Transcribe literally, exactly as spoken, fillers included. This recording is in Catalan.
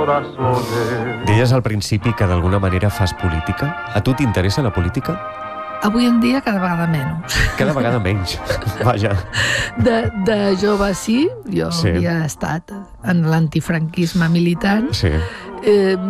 corazones. Deies al principi que d'alguna manera fas política. A tu t'interessa la política? Avui en dia cada vegada menys. Cada vegada menys. Vaja. De, de jove sí, jo Sí. havia estat en l'antifranquisme militant. Sí. Eh,